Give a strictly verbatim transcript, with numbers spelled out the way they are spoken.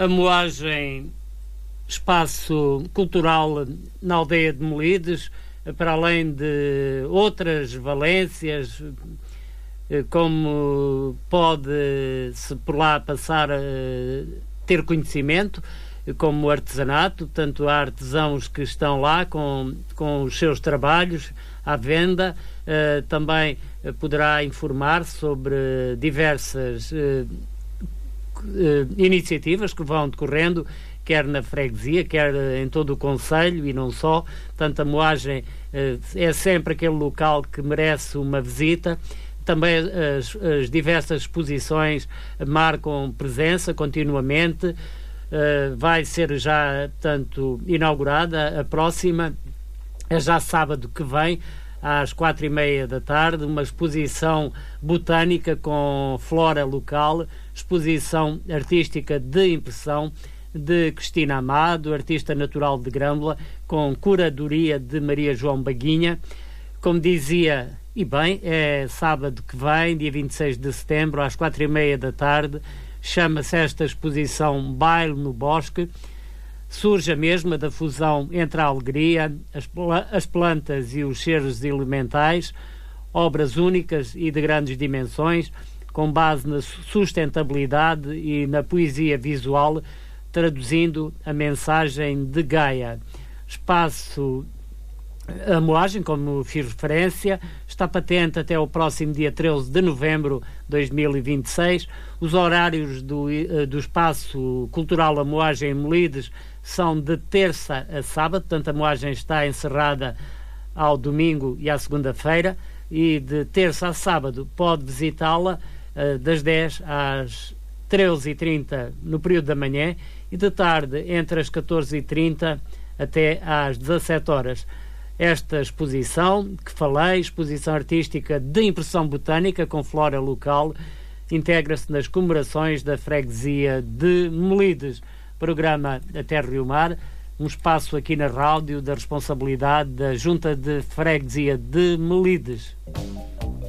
a moagem espaço cultural na aldeia de Melides, para além de outras valências, como pode-se por lá passar a ter conhecimento, como artesanato, tanto há artesãos que estão lá com, com os seus trabalhos à venda, uh, também poderá informar sobre diversas uh, uh, iniciativas que vão decorrendo, quer na freguesia, quer em todo o concelho e não só. Portanto, a moagem uh, é sempre aquele local que merece uma visita. Também as, as diversas exposições marcam presença continuamente. Uh, vai ser já, portanto, inaugurada a próxima, é já sábado que vem, às quatro e meia da tarde, uma exposição botânica com flora local, exposição artística de impressão de Cristina Amado, artista natural de Grândola, com curadoria de Maria João Baguinha. Como dizia, e bem, é sábado que vem, dia vinte e seis de setembro, às quatro e meia da tarde. Chama-se esta exposição Baile no Bosque. Surge a mesma da fusão entre a alegria, as, pla- as plantas e os cheiros elementais, obras únicas e de grandes dimensões, com base na sustentabilidade e na poesia visual, traduzindo a mensagem de Gaia. Espaço A moagem, como fiz referência, está patente até o próximo dia treze de novembro de dois mil e vinte e seis. Os horários do, do Espaço Cultural A Moagem em Melides são de terça a sábado, portanto a moagem está encerrada ao domingo e à segunda-feira, e de terça a sábado pode visitá-la uh, das dez às treze e trinta no período da manhã, e de tarde entre as catorze e trinta até às dezassete horas. Esta exposição que falei, exposição artística de impressão botânica com flora local, integra-se nas comemorações da freguesia de Melides. Programa A Terra e o Mar, um espaço aqui na rádio da responsabilidade da Junta de Freguesia de Melides.